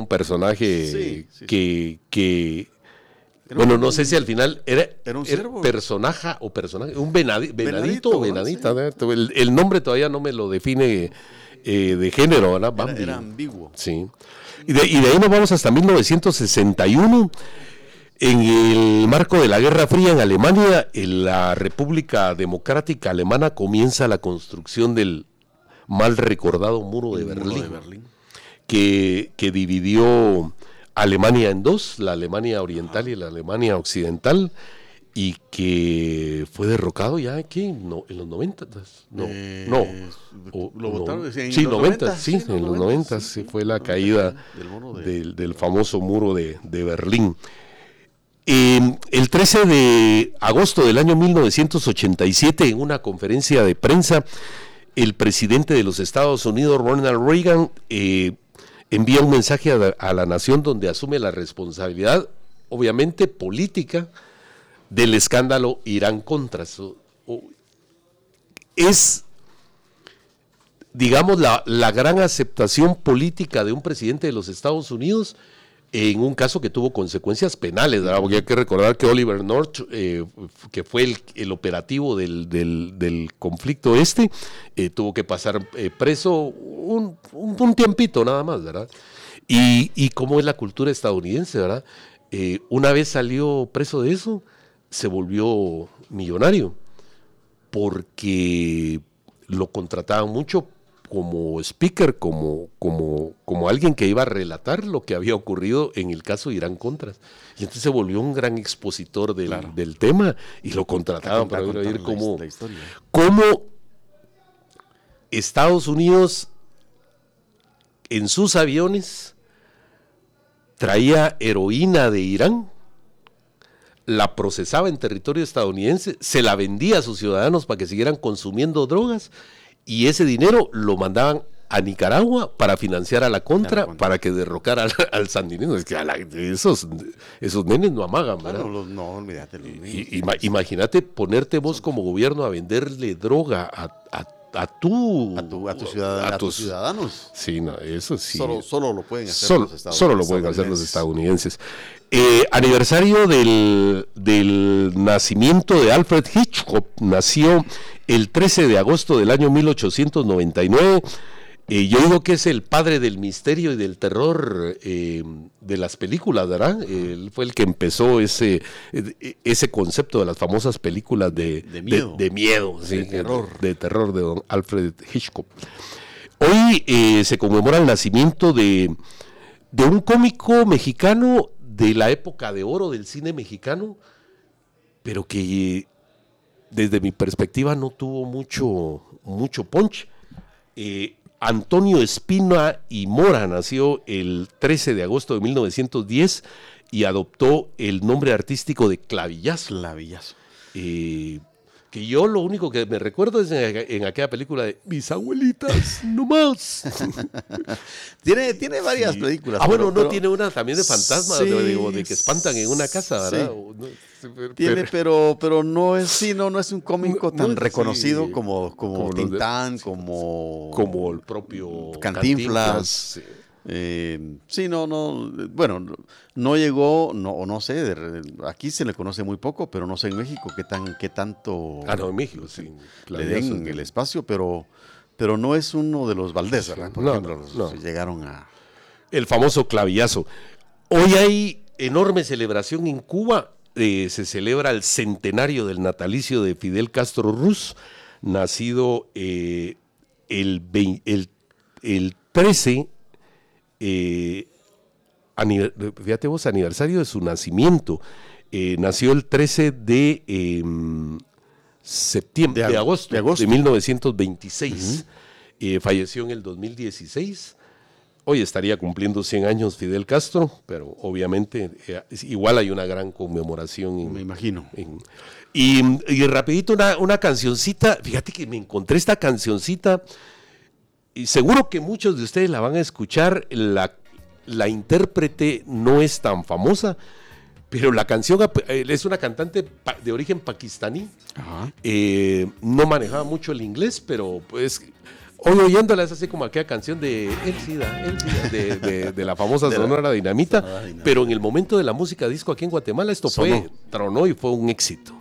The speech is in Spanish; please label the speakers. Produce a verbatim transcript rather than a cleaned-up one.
Speaker 1: personaje
Speaker 2: sí, sí,
Speaker 1: que... que bueno, un, no sé si al final era,
Speaker 2: era un
Speaker 1: era personaje o personaje, un venadi, venadito o venadita. Sí. El, el nombre todavía no me lo define eh, de género, ¿verdad?
Speaker 2: Era, era ambiguo.
Speaker 1: Sí. Y de, y de ahí nos vamos hasta mil novecientos sesenta y uno. En el marco de la Guerra Fría en Alemania, en la República Democrática Alemana comienza la construcción del mal recordado muro de, Berlín, muro de Berlín, que, que dividió Alemania en dos, la Alemania oriental Ajá. y la Alemania occidental, y que fue derrocado ya aquí no, en los noventas. No, eh, no. O,
Speaker 2: ¿Lo votaron?
Speaker 1: No.
Speaker 2: En
Speaker 1: sí,
Speaker 2: los
Speaker 1: noventas, sí,
Speaker 2: sí,
Speaker 1: en los noventas sí, sí, fue la caída del, de... del, del famoso muro de, de Berlín. Eh, el trece de agosto del año mil novecientos ochenta y siete, en una conferencia de prensa, el presidente de los Estados Unidos, Ronald Reagan, eh, envía un mensaje a la, a la nación donde asume la responsabilidad, obviamente política, del escándalo Irán-Contras. Es, digamos, la, la gran aceptación política de un presidente de los Estados Unidos en un caso que tuvo consecuencias penales, ¿verdad? Porque hay que recordar que Oliver North, eh, que fue el, el operativo del, del, del conflicto este, eh, tuvo que pasar eh, preso un, un, un tiempito nada más, ¿verdad? Y, y cómo es la cultura estadounidense, ¿verdad? Eh, una vez salió preso de eso, se volvió millonario, porque lo contrataban mucho como speaker, como, como, como alguien que iba a relatar lo que había ocurrido en el caso Irán-Contras. Y entonces se volvió un gran expositor del, claro. del tema y lo contrataban para oír cómo, cómo Estados Unidos en sus aviones traía heroína de Irán, la procesaba en territorio estadounidense, se la vendía a sus ciudadanos para que siguieran consumiendo drogas, y ese dinero lo mandaban a Nicaragua para financiar a la Contra, contra. para que derrocara al, al sandinismo. Es que a la, esos, esos nenes no amagan, ¿verdad?
Speaker 2: No, no, no olvídate.
Speaker 1: Imagínate ponerte vos como gobierno a venderle droga a, a A tu,
Speaker 2: a, tu, a, tu ciudad, a, a tus ciudadanos.
Speaker 1: Sí, no, eso sí.
Speaker 2: Solo, solo lo pueden hacer
Speaker 1: solo,
Speaker 2: los estadounidenses.
Speaker 1: Solo lo pueden hacer los estadounidenses. Eh, aniversario del, del nacimiento de Alfred Hitchcock. Nació el trece de agosto del año mil ochocientos noventa y nueve. Eh, yo digo que es el padre del misterio y del terror eh, de las películas, ¿verdad? Él fue el que empezó ese, ese concepto de las famosas películas de,
Speaker 2: de miedo,
Speaker 1: de, de, miedo,
Speaker 2: de,
Speaker 1: ¿sí?
Speaker 2: terror.
Speaker 1: de, de terror de don Alfred Hitchcock. Hoy eh, se conmemora el nacimiento de, de un cómico mexicano de la época de oro del cine mexicano, pero que desde mi perspectiva no tuvo mucho, mucho punch. Eh, Antonio Espina y Mora nació el trece de agosto de mil novecientos diez y adoptó el nombre artístico de Clavillazo.
Speaker 2: Clavillazo.
Speaker 1: Eh, que yo lo único que me recuerdo es en, en aquella película de Mis abuelitas, no más.
Speaker 2: tiene, tiene varias sí. películas.
Speaker 1: Ah,
Speaker 2: pero,
Speaker 1: bueno, no
Speaker 2: pero,
Speaker 1: tiene una también de fantasmas,
Speaker 2: sí,
Speaker 1: de, de, de que espantan en una casa, ¿verdad?
Speaker 2: Sí.
Speaker 1: O, no,
Speaker 2: pero, tiene, pero, pero no es, sí, no, no es un cómico tan
Speaker 1: no,
Speaker 2: reconocido
Speaker 1: sí.
Speaker 2: como, como, como Tintán, de, como...
Speaker 1: Como el propio
Speaker 2: Cantinflas. Cantinflas sí. Eh, sí, no, no, bueno, no, no llegó, no, o no sé, de, aquí se le conoce muy poco, pero no sé en México qué tan, qué tanto
Speaker 1: ah, no, en México, sí,
Speaker 2: le den el espacio, pero, pero no es uno de los Valdés, ¿verdad? Por
Speaker 1: no,
Speaker 2: ejemplo,
Speaker 1: no, no.
Speaker 2: llegaron a...
Speaker 1: El famoso Clavillazo. Hoy hay enorme celebración en Cuba, eh, se celebra el centenario del natalicio de Fidel Castro Ruz, nacido eh, el, el, el trece Eh, aniver, fíjate vos, aniversario de su nacimiento. Eh, nació el trece de eh, septiembre, de, de, agosto, de agosto de mil novecientos veintiséis. Uh-huh. Eh, falleció en el dos mil dieciséis. Hoy estaría cumpliendo cien años Fidel Castro, pero obviamente eh, igual hay una gran conmemoración. En,
Speaker 2: Me imagino.
Speaker 1: En, y, y rapidito una, una cancioncita. Fíjate que me encontré esta cancioncita. Y seguro que muchos de ustedes la van a escuchar, la, la intérprete no es tan famosa, pero la canción es una cantante de origen pakistaní,
Speaker 2: Ajá.
Speaker 1: Eh, no manejaba mucho el inglés, pero pues Hoy oyéndola es así como aquella canción de El SIDA, El SIDA, de, de, de la famosa Sonora Dinamita, pero en el momento de la música disco aquí en Guatemala esto fue, tronó y fue un éxito.